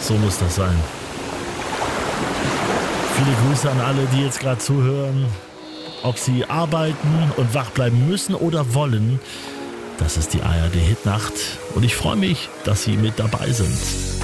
So muss das sein. Viele Grüße an alle, die jetzt gerade zuhören. Ob sie arbeiten und wach bleiben müssen oder wollen, das ist die ARD Hitnacht. Und ich freue mich, dass Sie mit dabei sind.